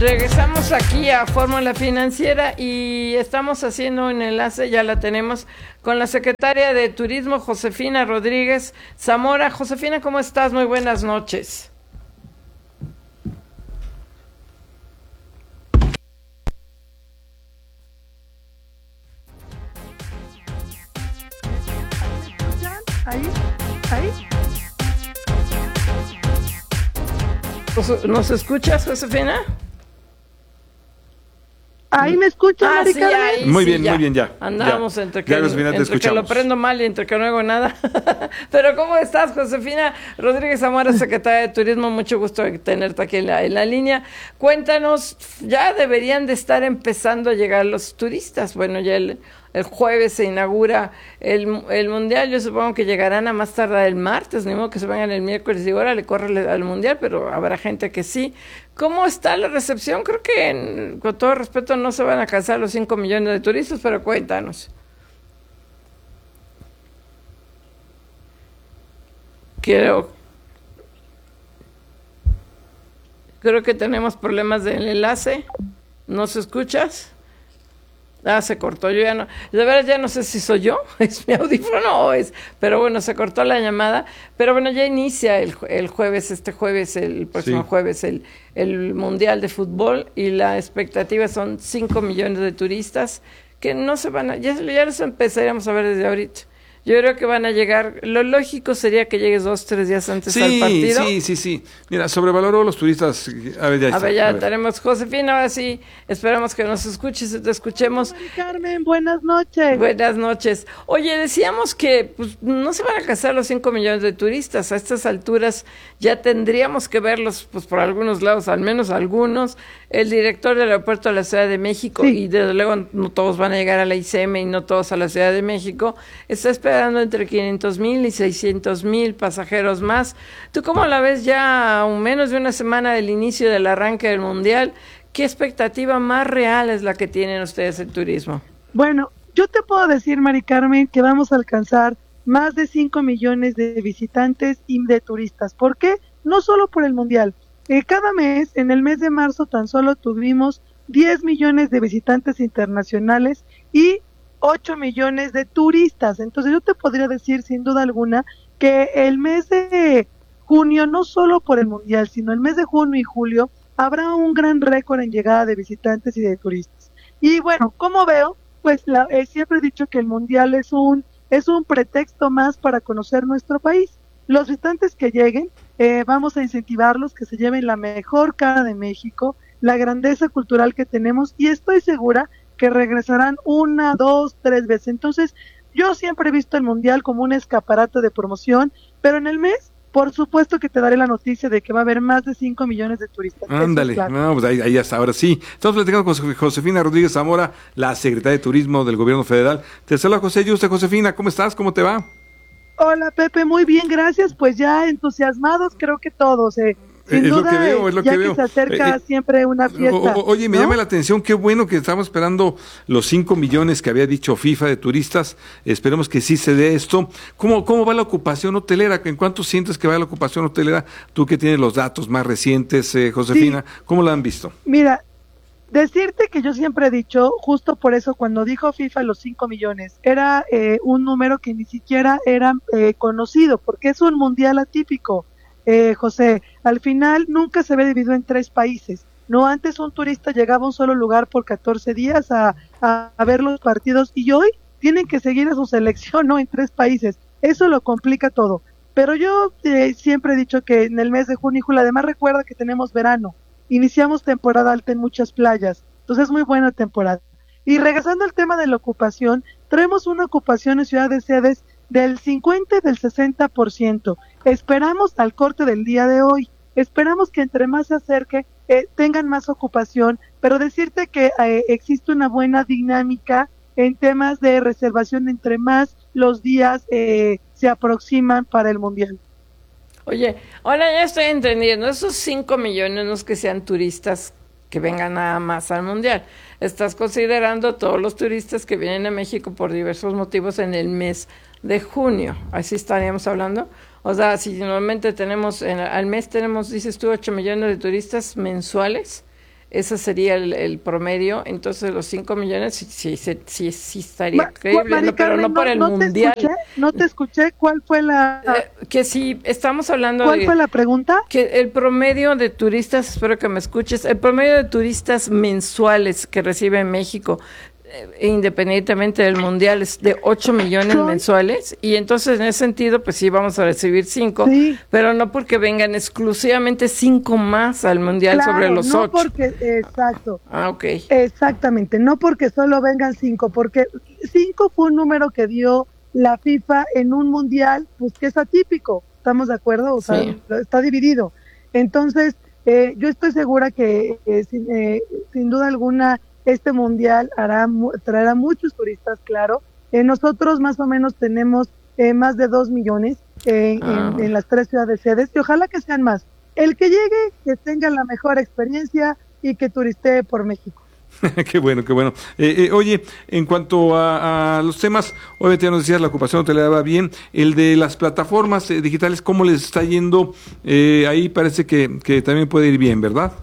Regresamos aquí a Fórmula Financiera y estamos haciendo un enlace, ya la tenemos, con la secretaria de Turismo, Josefina Rodríguez Zamora. Josefina, ¿cómo estás? Muy buenas noches. Ahí. ¿Nos escuchas, Josefina? Ahí me escucha, Mari sí, Carmen. ahí, muy sí, bien, ya. muy bien, ya. Andamos ya. entre que te lo prendo mal y entre que no hago nada. Pero ¿cómo estás, Josefina Rodríguez Zamora, secretaria de Turismo? Mucho gusto de tenerte aquí en la línea. Cuéntanos, ya deberían de estar empezando a llegar los turistas. Bueno, ya el jueves se inaugura el Mundial. Yo supongo que llegarán a más tardar el martes, ni modo que se vayan el miércoles y ahora le corre al Mundial, pero habrá gente que sí. ¿Cómo está la recepción? Creo que, con todo respeto, no se van a alcanzar los 5 millones de turistas, pero cuéntanos. Creo que tenemos problemas del enlace. ¿Nos escuchas? Se cortó, yo ya no, de verdad ya no sé si soy yo, es mi audífono o es, pero bueno, se cortó la llamada, pero bueno, ya inicia el jueves, el próximo jueves, el Mundial de Fútbol, y la expectativa son 5 millones de turistas que no se van a, ya los empezaríamos a ver desde ahorita. Yo creo que van a llegar, lo lógico sería que llegues 2-3 días antes al partido. Sí. Mira, sobrevaloró los turistas. A ver, ya tenemos Josefina, ahora sí, esperamos que nos escuches y te escuchemos. Mari Carmen, buenas noches. Buenas noches. Oye, decíamos que pues no se van a alcanzar los 5 millones de turistas. A estas alturas ya tendríamos que verlos pues por algunos lados, al menos algunos. El director del aeropuerto de la Ciudad de México, y desde luego no todos van a llegar a la ICM y no todos a la Ciudad de México, está esperando entre 500,000 y 600,000 pasajeros más. ¿Tú cómo la ves ya a menos de una semana del inicio del arranque del Mundial? ¿Qué expectativa más real es la que tienen ustedes en turismo? Bueno, yo te puedo decir, Mari Carmen, que vamos a alcanzar más de 5 millones de visitantes y de turistas. ¿Por qué? No solo por el Mundial. Cada mes, en el mes de marzo, tan solo tuvimos 10 millones de visitantes internacionales y 8 millones de turistas. Entonces yo te podría decir sin duda alguna que el mes de junio, no solo por el Mundial, sino el mes de junio y julio, habrá un gran récord en llegada de visitantes y de turistas. Y bueno, como veo, pues siempre he dicho que el Mundial es un pretexto más para conocer nuestro país. Los visitantes que lleguen, vamos a incentivarlos que se lleven la mejor cara de México, la grandeza cultural que tenemos, y estoy segura que regresarán 1, 2, 3 veces. Entonces, yo siempre he visto el Mundial como un escaparate de promoción, pero en el mes, por supuesto que te daré la noticia de que va a haber más de 5 millones de turistas. Ándale, claro. No, pues ahí hasta ahora sí. Estamos platicando con Josefina Rodríguez Zamora, la secretaria de Turismo del Gobierno Federal. Te saluda José Yuste. Josefina, ¿cómo estás? ¿Cómo te va? Hola, Pepe, muy bien, gracias. Pues ya entusiasmados, creo que todos. Sin duda, es lo ya que veo. se acerca siempre una fiesta. Oye, me llama la atención, qué bueno que estamos esperando los 5 millones que había dicho FIFA de turistas. Esperemos que sí se dé esto. ¿Cómo va la ocupación hotelera? ¿En cuánto sientes que va la ocupación hotelera? Tú que tienes los datos más recientes, Josefina, sí. ¿Cómo la han visto? Mira, decirte que yo siempre he dicho, justo por eso cuando dijo FIFA los 5 millones, era un número que ni siquiera era conocido, porque es un mundial atípico. José, al final nunca se ve dividido en 3 países. No, antes un turista llegaba a un solo lugar por 14 días a ver los partidos, y hoy tienen que seguir a su selección, ¿no? En 3 países. Eso lo complica todo. Pero yo siempre he dicho que en el mes de junio y julio, además recuerda que tenemos verano, iniciamos temporada alta en muchas playas, entonces es muy buena temporada. Y regresando al tema de la ocupación, traemos una ocupación en Ciudad de Sedes del 50 y del 60%. Esperamos al corte del día de hoy, esperamos que entre más se acerque, tengan más ocupación, pero decirte que existe una buena dinámica en temas de reservación entre más los días se aproximan para el Mundial. Oye, ahora ya estoy entendiendo, esos 5 millones no es que sean turistas que vengan nada más al Mundial. Estás considerando todos los turistas que vienen a México por diversos motivos en el mes de junio. Así estaríamos hablando. O sea, si normalmente tenemos, al mes tenemos, dices tú, 8 millones de turistas mensuales, ese sería el promedio. Entonces los 5 millones sí estaría creíble, pero no por el mundial. No te escuché, ¿cuál fue que si estamos hablando ¿Cuál fue la pregunta? Que el promedio de turistas, espero que me escuches, el promedio de turistas mensuales que recibe México, independientemente del mundial, es de 8 millones mensuales, y entonces en ese sentido pues sí vamos a recibir 5, pero no porque vengan exclusivamente 5 más al mundial sobre los 8. Exacto. Ok. Exactamente, no porque solo vengan 5, porque 5 fue un número que dio la FIFA en un mundial, pues que es atípico, ¿estamos de acuerdo? O sea, está dividido. Entonces, yo estoy segura que sin duda alguna este mundial traerá muchos turistas, claro. Nosotros más o menos tenemos más de 2 millones en las 3 ciudades sedes, y ojalá que sean más. El que llegue, que tenga la mejor experiencia y que turistee por México. Qué bueno, qué bueno. Oye, en cuanto a los temas, obviamente ya nos decías, la ocupación hotelera va bien. El de las plataformas digitales, ¿cómo les está yendo? Ahí parece que también puede ir bien, ¿verdad?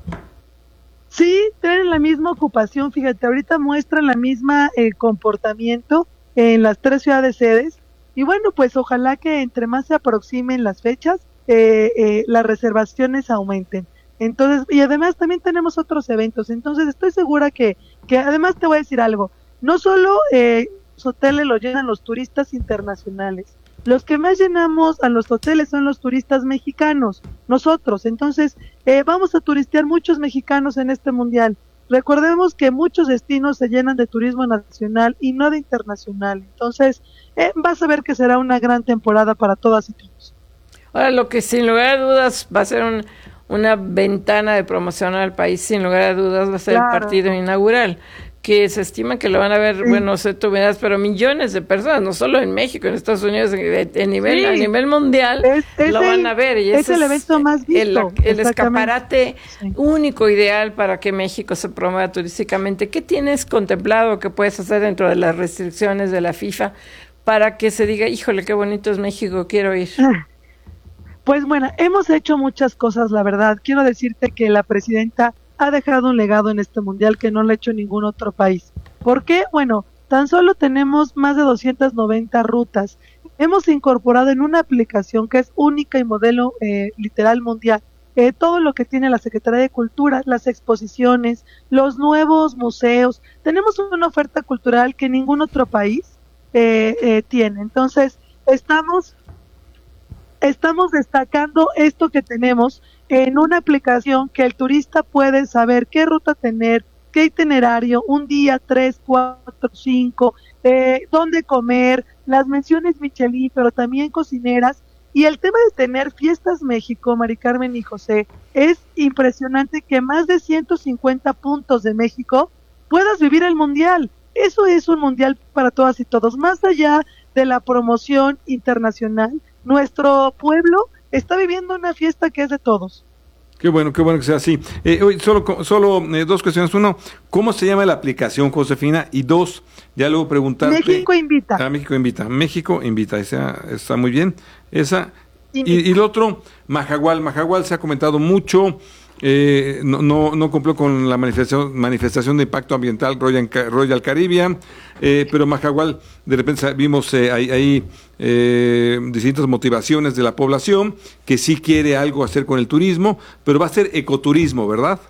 Sí, tienen la misma ocupación, fíjate, ahorita muestran la misma comportamiento en las 3 ciudades sedes, y bueno, pues ojalá que entre más se aproximen las fechas, las reservaciones aumenten. Entonces, y además también tenemos otros eventos, entonces estoy segura que además te voy a decir algo, no solo los hoteles lo llenan los turistas internacionales, los que más llenamos a los hoteles son los turistas mexicanos, nosotros. Entonces, vamos a turistear muchos mexicanos en este mundial. Recordemos que muchos destinos se llenan de turismo nacional y no de internacional. Entonces, vas a ver que será una gran temporada para todas y todos. Ahora, lo que sin lugar a dudas va a ser una ventana de promoción al país, sin lugar a dudas va a ser el partido inaugural, que se estima que lo van a ver, bueno, no sé tú verás, pero millones de personas, no solo en México, en Estados Unidos, a nivel mundial, lo van a ver. Y es el evento más visto. El escaparate único, ideal para que México se promueva turísticamente. ¿Qué tienes contemplado que puedes hacer dentro de las restricciones de la FIFA para que se diga, híjole, qué bonito es México, quiero ir? Pues bueno, hemos hecho muchas cosas, la verdad. Quiero decirte que la presidenta ha dejado un legado en este mundial que no lo ha hecho ningún otro país. ¿Por qué? Bueno, tan solo tenemos más de 290 rutas. Hemos incorporado en una aplicación que es única y modelo literal mundial todo lo que tiene la Secretaría de Cultura, las exposiciones, los nuevos museos. Tenemos una oferta cultural que ningún otro país tiene. Entonces, estamos destacando esto que tenemos en una aplicación que el turista puede saber qué ruta tener, qué itinerario, un día, 3, 4, 5, dónde comer, las menciones Michelin, pero también cocineras. Y el tema de tener Fiestas México, Mari Carmen y José, es impresionante que más de 150 puntos de México puedas vivir el mundial. Eso es un mundial para todas y todos, más allá de la promoción internacional. Nuestro pueblo está viviendo una fiesta que es de todos. Qué bueno que sea así. Solo 2 cuestiones. 1, ¿cómo se llama la aplicación, Josefina? Y 2, ya luego preguntarte. México Invita. México Invita, esa está muy bien. Esa. Y lo otro, Mahahual se ha comentado mucho. No cumplió con la manifestación de impacto ambiental Royal Caribbean, pero Mahahual, de repente vimos ahí distintas motivaciones de la población que sí quiere algo hacer con el turismo, pero va a ser ecoturismo, ¿verdad?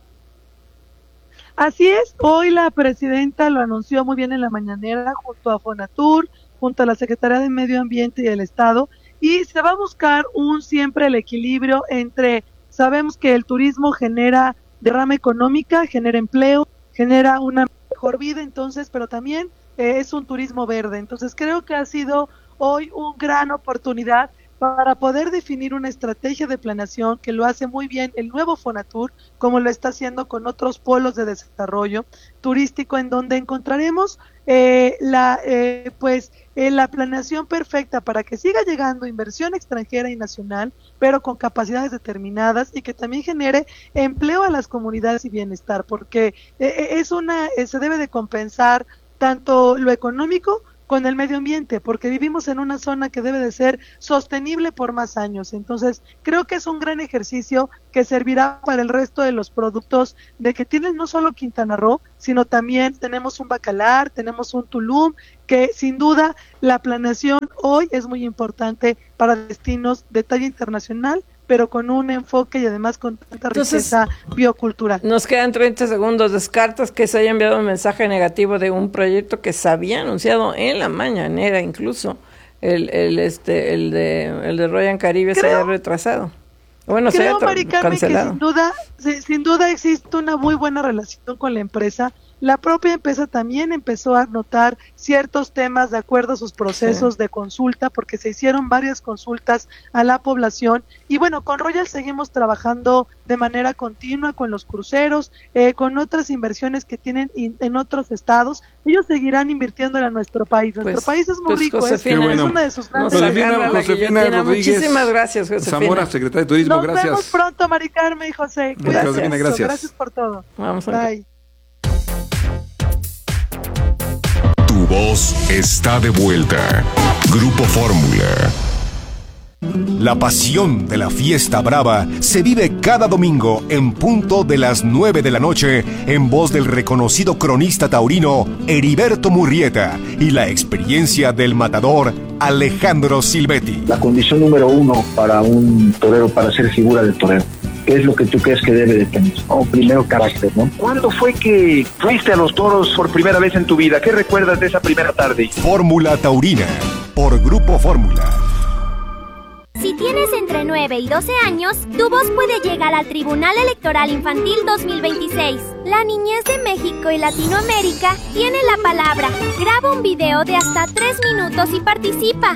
Así es, hoy la presidenta lo anunció muy bien en la mañanera junto a Fonatur, junto a la Secretaría de Medio Ambiente y el Estado, y se va a buscar siempre el equilibrio entre. Sabemos que el turismo genera derrama económica, genera empleo, genera una mejor vida, entonces, pero también es un turismo verde. Entonces, creo que ha sido hoy una gran oportunidad para poder definir una estrategia de planeación que lo hace muy bien el nuevo Fonatur, como lo está haciendo con otros polos de desarrollo turístico, en donde encontraremos la planeación perfecta para que siga llegando inversión extranjera y nacional, pero con capacidades determinadas y que también genere empleo a las comunidades y bienestar, porque se debe de compensar tanto lo económico con el medio ambiente, porque vivimos en una zona que debe de ser sostenible por más años. Entonces, creo que es un gran ejercicio que servirá para el resto de los productos de que tienen no solo Quintana Roo, sino también tenemos un Bacalar, tenemos un Tulum, que sin duda la planeación hoy es muy importante para destinos de talla internacional, pero con un enfoque y además con tanta riqueza biocultural. Nos quedan 30 segundos. ¿Descartas que se haya enviado un mensaje negativo de un proyecto que se había anunciado en la mañanera, incluso el de Royal Caribe se haya retrasado? Bueno, creo, se haya Mari Carmen, cancelado. que sin duda existe una muy buena relación con la empresa. La propia empresa también empezó a notar ciertos temas de acuerdo a sus procesos de consulta, porque se hicieron varias consultas a la población. Y bueno, con Royal seguimos trabajando de manera continua con los cruceros, con otras inversiones que tienen en otros estados. Ellos seguirán invirtiendo en nuestro país. Nuestro país es muy rico, Josefina, es una de sus grandes. Josefina Rodríguez. Muchísimas gracias, Josefina. Zamora, secretaria de Turismo, Nos gracias. vemos pronto, Mari Carmen y José. Gracias. Josefina, gracias. Gracias por todo. Vamos a Bye. Tu voz está de vuelta. Grupo Fórmula. La pasión de la fiesta brava se vive cada domingo en punto de las 9 de la noche en voz del reconocido cronista taurino Heriberto Murrieta y la experiencia del matador Alejandro Silvetti. La condición número 1 para un torero, para ser figura del torero, ¿qué es lo que tú crees que debe de tener? Primero, carácter, ¿no? ¿Cuándo fue que fuiste a los toros por primera vez en tu vida? ¿Qué recuerdas de esa primera tarde? Fórmula Taurina, por Grupo Fórmula. Si tienes entre 9 y 12 años, tu voz puede llegar al Tribunal Electoral Infantil 2026. La niñez de México y Latinoamérica tiene la palabra. Graba un video de hasta 3 minutos y participa.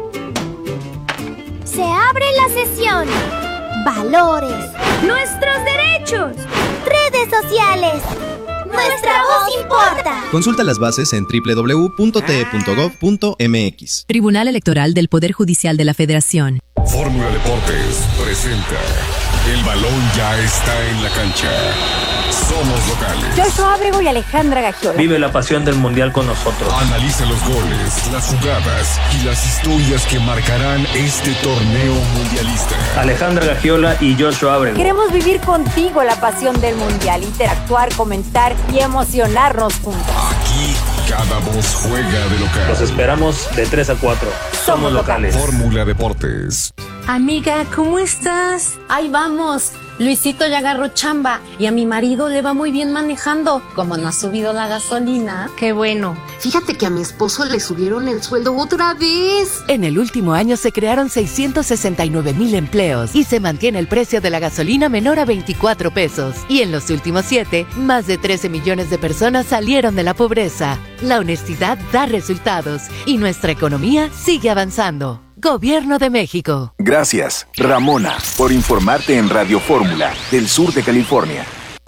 Se abre la sesión. Valores. Nuestros derechos. Redes sociales. Nuestra voz importa. Consulta las bases en www.te.gov.mx. Tribunal Electoral del Poder Judicial de la Federación. Fórmula Deportes presenta El balón ya está en la cancha. Somos locales. Joshua Ábrego y Alejandra Gagiola. Vive la pasión del mundial con nosotros. Analiza los goles, las jugadas y las historias que marcarán este torneo mundialista. Alejandra Gagiola y Joshua Ábrego. Queremos vivir contigo la pasión del mundial, interactuar, comentar y emocionarnos juntos. Aquí cada voz juega de local. Los esperamos de 3 a 4. Somos locales. Fórmula Deportes. Amiga, ¿cómo estás? Ahí vamos. Luisito ya agarró chamba y a mi marido le va muy bien manejando. Como no ha subido la gasolina. Qué bueno. Fíjate que a mi esposo le subieron el sueldo otra vez. En el último año se crearon 669,000 empleos y se mantiene el precio de la gasolina menor a 24 pesos. Y en los últimos 7, más de 13 millones de personas salieron de la pobreza. La honestidad da resultados y nuestra economía sigue avanzando. Gobierno de México. Gracias, Ramona, por informarte en Radio Fórmula, del sur de California.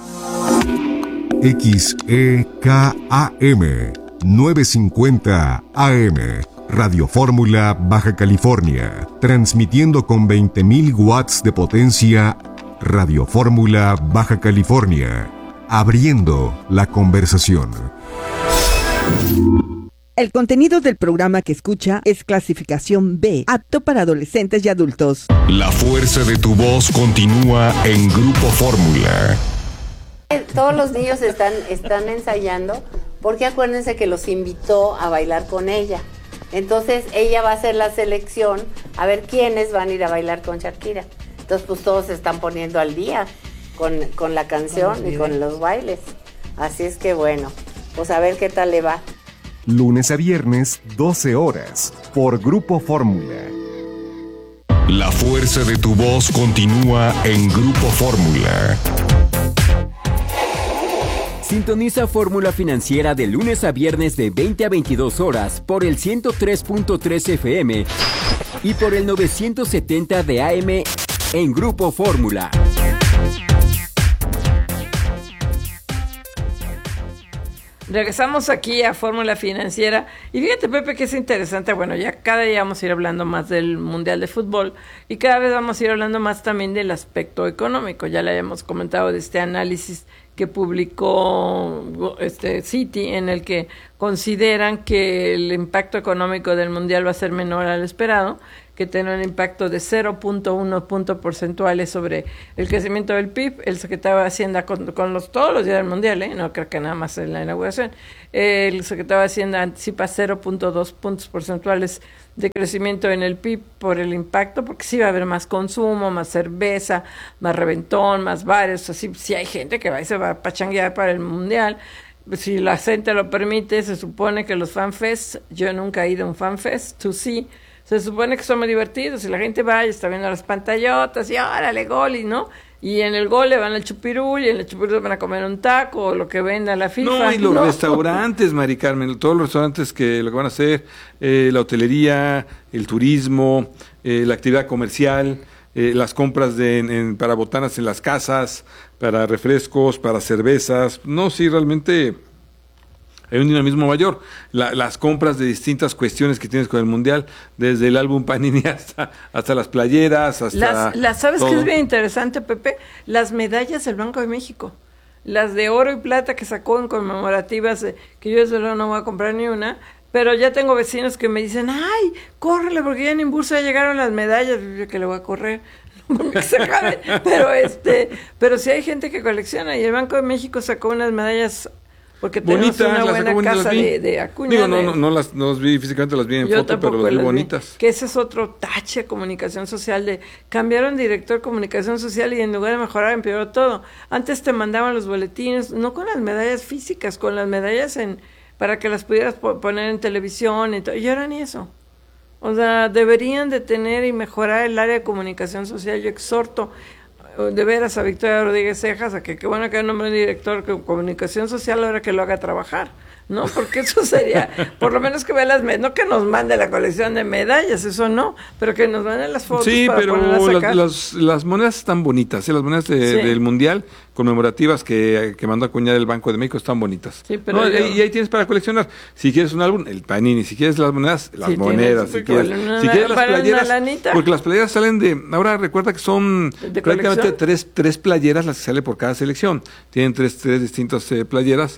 XEKAM 950 AM Radio Fórmula, Baja California. Transmitiendo con 20,000 watts de potencia. Radio Fórmula, Baja California. Abriendo la conversación. El contenido del programa que escucha es clasificación B, apto para adolescentes y adultos. La fuerza de tu voz continúa en Grupo Fórmula. Todos los niños están ensayando porque acuérdense que los invitó a bailar con ella. Entonces ella va a hacer la selección a ver quiénes van a ir a bailar con Shakira. Entonces pues todos se están poniendo al día con la canción y con los bailes. Así es que bueno, pues a ver qué tal le va. Lunes a viernes, 12 horas, por Grupo Fórmula. La fuerza de tu voz continúa en Grupo Fórmula. Sintoniza Fórmula Financiera de lunes a viernes de 20 a 22 horas por el 103.3 FM y por el 970 de AM en Grupo Fórmula. Regresamos aquí a Fórmula Financiera. Y fíjate, Pepe, que es interesante. Bueno, ya cada día vamos a ir hablando más del Mundial de Fútbol y cada vez vamos a ir hablando más también del aspecto económico. Ya le habíamos comentado de este análisis que publicó Citi, en el que consideran que el impacto económico del Mundial va a ser menor al esperado, que tiene un impacto de 0.1 puntos porcentuales sobre el crecimiento del PIB. El secretario de Hacienda, con todos los días del Mundial, no creo que nada más en la inauguración, el secretario de Hacienda anticipa 0.2 puntos porcentuales de crecimiento en el PIB por el impacto, porque sí va a haber más consumo, más cerveza, más reventón, más bares. Así, sí hay gente que va y se va a pachanguear para el Mundial. Si la gente lo permite, se supone que los fanfests, yo nunca he ido a un fanfest, tú sí, se supone que son muy divertidos y la gente va y está viendo las pantallotas y órale, gol, y ¿no? Y en el gol le van al chupirú y en el chupirú van a comer un taco o lo que venda la FIFA. No, y los restaurantes, Mari Carmen, todos los restaurantes que lo que van a hacer, la hotelería, el turismo, la actividad comercial, las compras para botanas en las casas, para refrescos, para cervezas. No, sí, realmente hay un dinamismo mayor. Las compras de distintas cuestiones que tienes con el Mundial, desde el álbum Panini hasta las playeras, hasta ¿sabes todo. qué es bien interesante, Pepe? Las medallas del Banco de México. Las de oro y plata que sacó en conmemorativas, que yo desde luego no voy a comprar ni una, pero ya tengo vecinos que me dicen, ay, córrele, porque ya en Imbursa ya llegaron las medallas. Yo que le voy a correr, porque se acaben. Pero sí hay gente que colecciona, y el Banco de México sacó unas medallas, porque tenemos una buena casa de Acuña. Digo, no las vi físicamente, las vi en foto, pero las vi bonitas. Que ese es otro tache de comunicación social, de cambiaron director de comunicación social y en lugar de mejorar empeoró todo. Antes te mandaban los boletines, no con las medallas físicas, con las medallas para que las pudieras poner en televisión y todo, y ahora ni eso. O sea, deberían de tener y mejorar el área de comunicación social. Yo exhorto de veras a Victoria Rodríguez Cejas a que qué bueno que hay un nombre de director de comunicación social ahora que lo haga trabajar, ¿no? Porque eso sería, por lo menos que vea no que nos mande la colección de medallas, eso no, pero que nos mande las fotos. Sí, para pero las monedas están bonitas, las monedas del Mundial conmemorativas que mandó a acuñar el Banco de México están bonitas. Sí, pero y ahí tienes para coleccionar. Si quieres un álbum, el Panini. Si quieres las monedas, las monedas. Si quieres las playeras, porque las playeras salen ahora recuerda que son prácticamente tres playeras las que sale por cada selección. Tienen tres distintas playeras,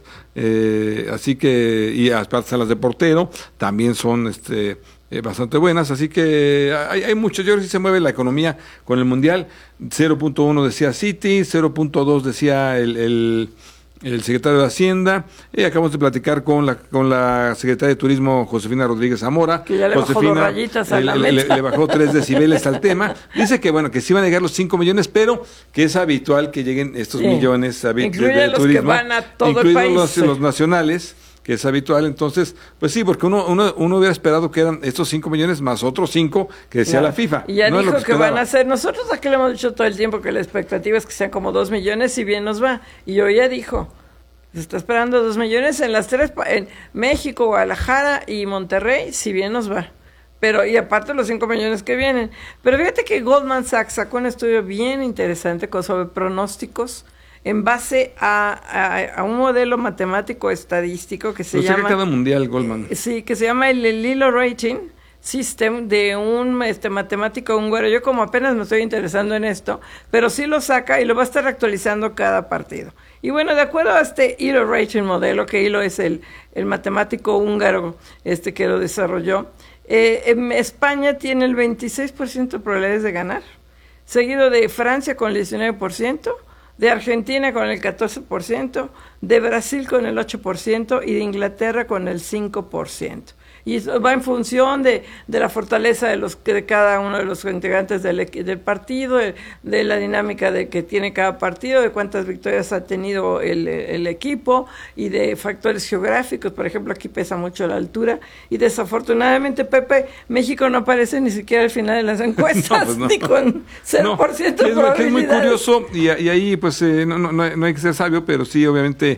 así que, y aparte las de portero, también son bastante buenas, así que hay mucho. Yo creo que sí se mueve la economía con el Mundial. 0.1 decía Citi, 0.2 decía el secretario de Hacienda, y acabamos de platicar con la secretaria de Turismo, Josefina Rodríguez Zamora. Que ya le bajó 2 rayitas a la meta. Le bajó 3 decibeles al tema. Dice que bueno, que sí van a llegar los 5 millones, pero que es habitual que lleguen estos millones de los turismo, que van a todo incluidos el país, los nacionales, que es habitual. Entonces, pues sí, porque uno hubiera esperado que eran estos 5 millones más otros 5 que decía la FIFA. Y ya no dijo que van a ser. Nosotros aquí le hemos dicho todo el tiempo que la expectativa es que sean como 2 millones, si bien nos va. Y hoy ya dijo, se está esperando 2 millones en en México, Guadalajara y Monterrey, si bien nos va. Pero, y aparte los 5 millones que vienen. Pero fíjate que Goldman Sachs sacó un estudio bien interesante sobre pronósticos en base a un modelo matemático estadístico que se llama cada mundial, Goldman. Sí, que se llama el Lilo Rating System, de un matemático húngaro. Yo como apenas me estoy interesando en esto, pero sí lo saca y lo va a estar actualizando cada partido. Y bueno, de acuerdo a este Lilo Rating modelo, que Lilo es el matemático húngaro que lo desarrolló, en España tiene el 26% de probabilidades de ganar, seguido de Francia con el 19%, de Argentina con el 14%, de Brasil con el 8% y de Inglaterra con el 5%. Y eso va en función de la fortaleza de cada uno de los integrantes del partido, de la dinámica que tiene cada partido, de cuántas victorias ha tenido el equipo y de factores geográficos. Por ejemplo, aquí pesa mucho la altura y desafortunadamente, Pepe, México no aparece ni siquiera al final de las encuestas, ni con 0% de probabilidades. Es muy curioso y ahí pues no hay que ser sabio, pero sí, obviamente,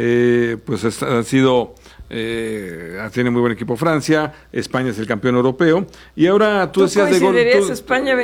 pues ha sido... tiene muy buen equipo Francia, España es el campeón europeo, y ahora tú decías de gol. ¿Coincidirías España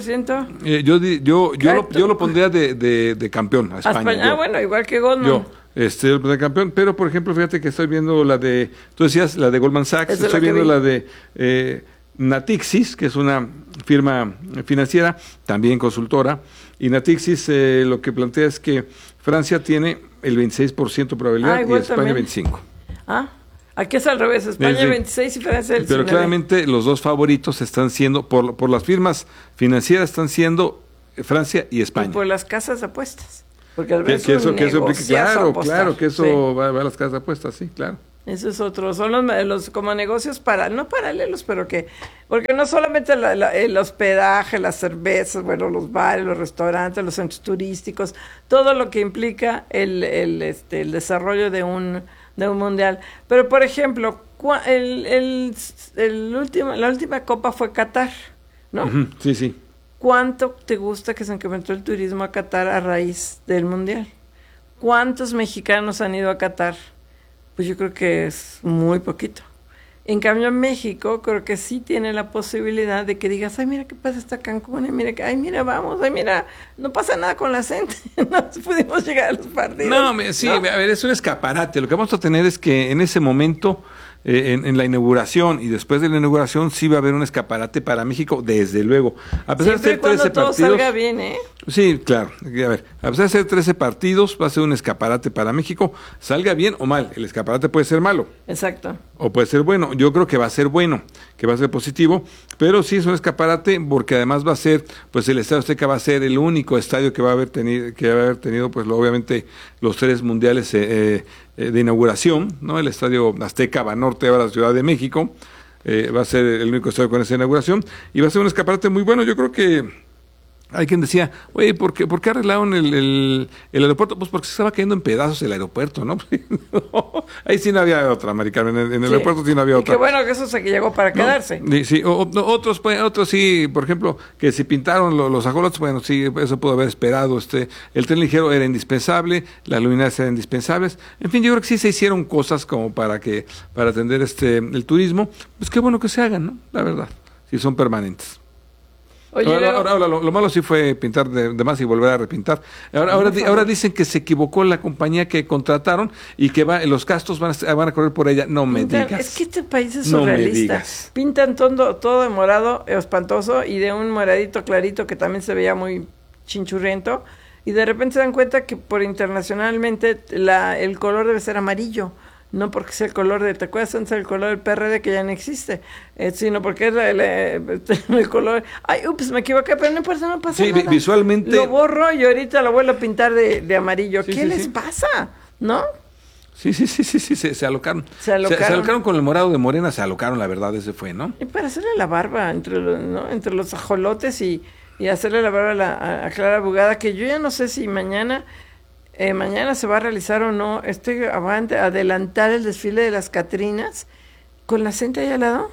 26%? Yo lo pondría de campeón a España. Bueno, igual que Goldman. el campeón, pero por ejemplo, fíjate que estoy viendo tú decías, la de Goldman Sachs, estoy viendo la de Natixis, que es una firma financiera, también consultora, y Natixis lo que plantea es que Francia tiene el 26% de probabilidad y España también. 25%. Aquí es al revés, España 26 y Francia el 19%. Pero claramente los dos favoritos están siendo, por las firmas financieras, están siendo Francia y España. Y por las casas de apuestas. Porque al que eso implica, claro, que eso va a las casas de apuestas, sí, claro. Eso es otro, son los como negocios no paralelos, pero porque no solamente el hospedaje, las cervezas, bueno, los bares, los restaurantes, los centros turísticos, todo lo que implica el desarrollo de un mundial. Pero por ejemplo, la última Copa fue Qatar, ¿no? Sí, sí. ¿Cuánto te gusta que se incrementó el turismo a Qatar a raíz del mundial? ¿Cuántos mexicanos han ido a Qatar? Pues yo creo que es muy poquito. En cambio, en México creo que sí tiene la posibilidad de que digas, ay, mira qué pasa esta Cancún, mira, vamos, ay, mira, no pasa nada con la gente, no pudimos llegar a los partidos. No, sí, ¿no? A ver, es un escaparate. Lo que vamos a tener es que en ese momento, en la inauguración y después de la inauguración, sí va a haber un escaparate para México, desde luego. A pesar de ser 13 todo partidos. Salga bien, ¿eh? Sí, claro. A ver, a pesar de ser 13 partidos, va a ser un escaparate para México. Salga bien o mal, el escaparate puede ser malo. Exacto. O puede ser bueno. Yo creo que va a ser bueno, que va a ser positivo, pero sí es un escaparate porque además va a ser, pues el Estadio Azteca va a ser el único estadio que va a haber tenido, pues obviamente los 3 mundiales de inauguración, ¿no? El Estadio Azteca Banorte, ahora la Ciudad de México, va a ser el único estadio con esa inauguración y va a ser un escaparate muy bueno. Yo creo que hay quien decía, oye, ¿por qué arreglaron el aeropuerto? Pues porque se estaba cayendo en pedazos el aeropuerto, ¿no? No, ahí sí no había otra, Mari Carmen, en el aeropuerto sí no había otra. Qué bueno que eso se llegó para quedarse. Sí, otros sí, por ejemplo, que si pintaron los ajolotes, bueno, sí, eso pudo haber esperado. El tren ligero era indispensable, las luminarias eran indispensables. En fin, yo creo que sí se hicieron cosas como para atender el turismo. Pues qué bueno que se hagan, ¿no? La verdad, si son permanentes. Oye, ahora lo malo sí fue pintar de más y volver a repintar. Ahora dicen que se equivocó la compañía que contrataron y que los gastos van a correr por ella. No me digas. Es que este país es surrealista. Pintan todo de morado, espantoso, y de un moradito clarito que también se veía muy chinchurriento, y de repente se dan cuenta que por internacionalmente el color debe ser amarillo. No porque sea el color ¿te acuerdas antes el color del PRD que ya no existe? Sino porque es el color, ay, ups, me equivoqué, pero no pasa nada. Sí, visualmente. Lo borro y ahorita lo vuelvo a pintar de amarillo. ¿Qué les pasa? ¿No? Sí, se alocaron. Se alocaron con el morado de Morena, se alocaron, la verdad, ese fue, ¿no? Y para hacerle la barba entre los ajolotes y hacerle la barba a Clara Brugada, que yo ya no sé si mañana se va a realizar o no adelantar el desfile de las Catrinas con la gente ahí al lado.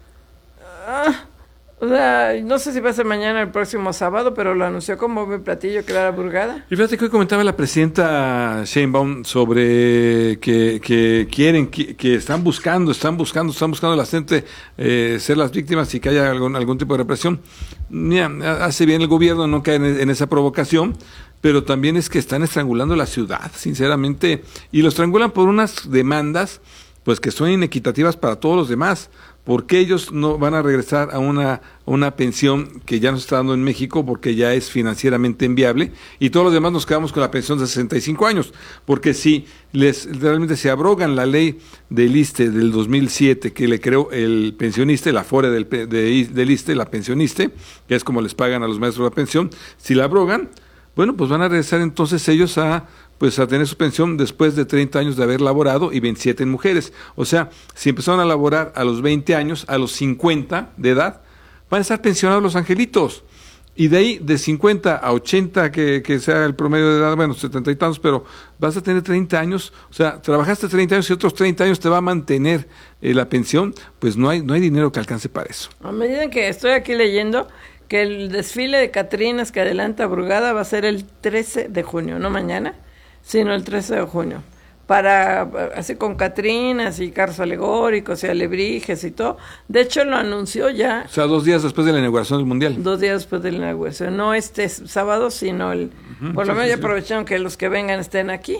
O sea, no sé si va a ser mañana o el próximo sábado, pero lo anunció como bombo y platillo Clara Brugada. Y fíjate que hoy comentaba la presidenta Sheinbaum sobre que quieren, que están buscando la gente ser las víctimas y que haya algún tipo de represión. Mira, hace bien el gobierno no caer en esa provocación, pero también es que están estrangulando la ciudad, sinceramente, y lo estrangulan por unas demandas pues que son inequitativas para todos los demás, porque ellos no van a regresar a una pensión que ya nos está dando en México porque ya es financieramente inviable, y todos los demás nos quedamos con la pensión de 65 años, porque si realmente se abrogan la ley del ISSSTE del 2007 que le creó el pensionista, el afore del ISSSTE, la pensionista, que es como les pagan a los maestros la pensión, si la abrogan, bueno, pues van a regresar entonces ellos a tener su pensión después de 30 años de haber laborado y 27 en mujeres. O sea, si empezaron a laborar a los 20 años, a los 50 de edad, van a estar pensionados los angelitos. Y de ahí, de 50 a 80, que sea el promedio de edad, bueno, 70 y tantos, pero vas a tener 30 años, o sea, trabajaste 30 años y otros 30 años te va a mantener la pensión, pues no hay dinero que alcance para eso. A medida que estoy aquí leyendo que el desfile de Catrinas que adelanta Brugada va a ser el 13 de junio, no mañana, sino el 13 de junio, así con Catrinas y carros alegóricos y alebrijes y todo. De hecho, lo anunció ya. O sea, 2 días después de la inauguración del Mundial. 2 días después de la inauguración, no este sábado, sino por lo menos ya aprovecharon que los que vengan estén aquí.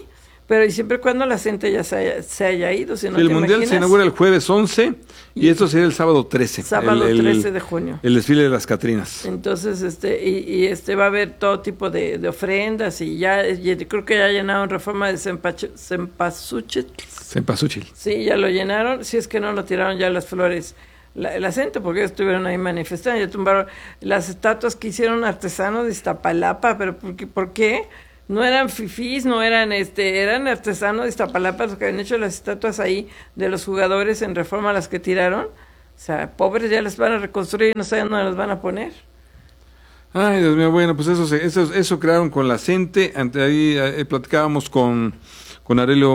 Pero y siempre y cuando la gente ya se haya ido. Si no, el Mundial se inaugura el jueves 11 y esto sería el sábado 13. Sábado 13 de junio. El desfile de las Catrinas. Entonces, va a haber todo tipo de ofrendas y creo que ya llenaron Reforma de Cempasúchil. Sí, ya lo llenaron. Si es que no lo tiraron ya las flores. La gente, porque ellos estuvieron ahí manifestando, ya tumbaron las estatuas que hicieron artesanos de Iztapalapa, pero ¿por qué? No eran fifís, no eran eran artesanos de Iztapalapa los que habían hecho las estatuas ahí de los jugadores en Reforma, las que tiraron. O sea, pobres, ya las van a reconstruir y no saben dónde las van a poner. Ay, Dios mío, bueno, pues eso crearon con la gente. Ahí platicábamos con Aurelio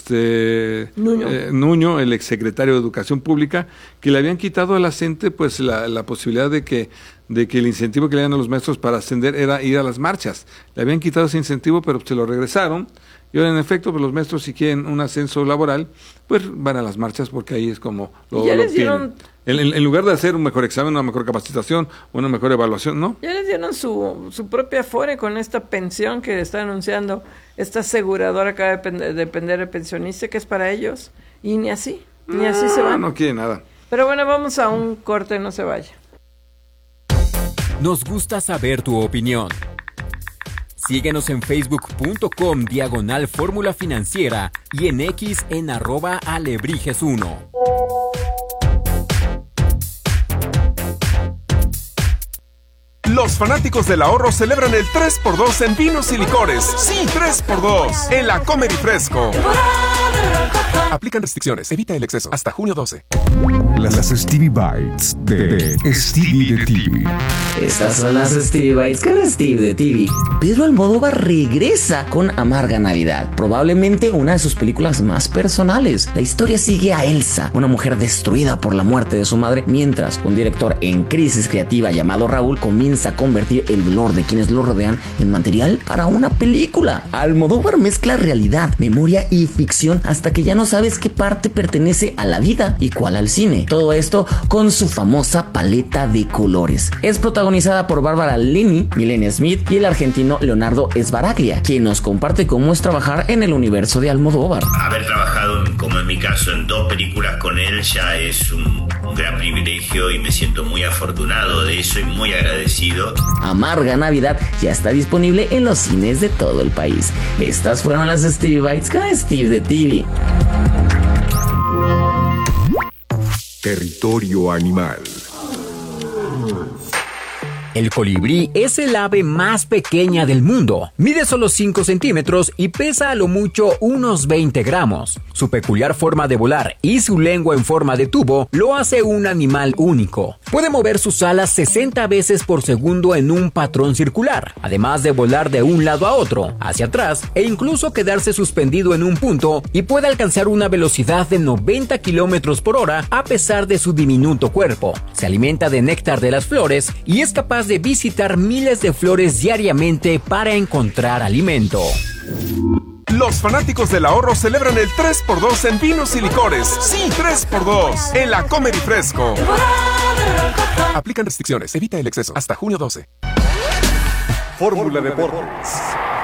Nuño, el exsecretario de Educación Pública, que le habían quitado a la gente pues la posibilidad de que el incentivo que le dan a los maestros para ascender era ir a las marchas. Le habían quitado ese incentivo, pero se lo regresaron. Y ahora, en efecto, pues los maestros, si quieren un ascenso laboral, pues van a las marchas, porque ahí es como lo obtienen. En lugar de hacer un mejor examen, una mejor capacitación, una mejor evaluación, ¿no? Ya les dieron su propia afore con esta pensión que está anunciando esta aseguradora, acaba de depender del pensionista, que es para ellos, y ni así se van. No quiere nada. Pero bueno, vamos a un corte, no se vaya. Nos gusta saber tu opinión. Síguenos en facebook.com/Fórmula Financiera y en X en @Alebrijes1. Los fanáticos del ahorro celebran el 3x2 en vinos y licores. Sí, 3x2 en la Comer y Fresco. Aplican restricciones. Evita el exceso. Hasta junio 12. Las Stevie Bites de Stevie de TV. Estas son las Stevie Bites con Steve de TV. Pedro Almodóvar regresa con Amarga Navidad, probablemente una de sus películas más personales. La historia sigue a Elsa, una mujer destruida por la muerte de su madre, mientras un director en crisis creativa llamado Raúl comienza a convertir el dolor de quienes lo rodean en material para una película. Almodóvar mezcla realidad, memoria y ficción hasta que ya no sabes qué parte pertenece a la vida y cuál al cine. Todo esto con su famosa paleta de colores. Es protagonizada por Bárbara Linney, Milena Smith y el argentino Leonardo Sbaraglia, quien nos comparte cómo es trabajar en el universo de Almodóvar. Haber trabajado, como en mi caso, en 2 películas con él ya es un gran privilegio y me siento muy afortunado de eso y muy agradecido. Amarga Navidad ya está disponible en los cines de todo el país. Estas fueron las Stevie Bites con Steve de TV. Territorio animal. El colibrí es el ave más pequeña del mundo. Mide solo 5 centímetros y pesa a lo mucho unos 20 gramos. Su peculiar forma de volar y su lengua en forma de tubo lo hace un animal único. Puede mover sus alas 60 veces por segundo en un patrón circular, además de volar de un lado a otro, hacia atrás e incluso quedarse suspendido en un punto, y puede alcanzar una velocidad de 90 kilómetros por hora a pesar de su diminuto cuerpo. Se alimenta de néctar de las flores y es capaz de visitar miles de flores diariamente para encontrar alimento. Los fanáticos del ahorro celebran el 3x2 en vinos y licores. Sí, 3x2 en la Comer y Fresco. Aplican restricciones. Evita el exceso. Hasta junio 12. Fórmula Deportes.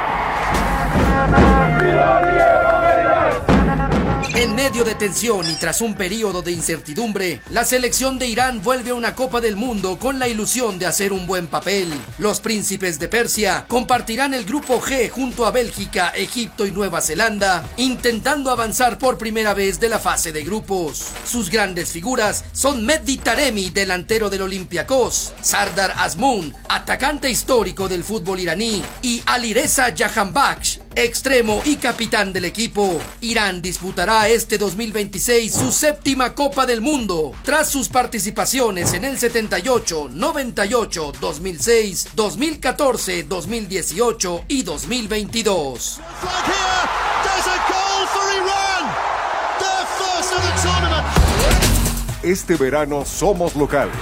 En medio de tensión y tras un periodo de incertidumbre, la selección de Irán vuelve a una Copa del Mundo con la ilusión de hacer un buen papel. Los príncipes de Persia compartirán el grupo G junto a Bélgica, Egipto y Nueva Zelanda, intentando avanzar por primera vez de la fase de grupos. Sus grandes figuras son Mehdi Taremi, delantero del Olympiacos, Sardar Azmoun, atacante histórico del fútbol iraní, y Alireza Jahanbakhsh, extremo y capitán del equipo. Irán disputará este 2026 su 7ª Copa del Mundo, tras sus participaciones en el 78, 98, 2006, 2014, 2018 y 2022. Este verano somos locales.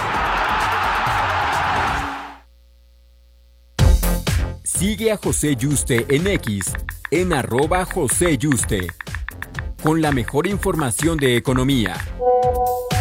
Sigue a José Yuste en X, en @JoséYuste, con la mejor información de economía.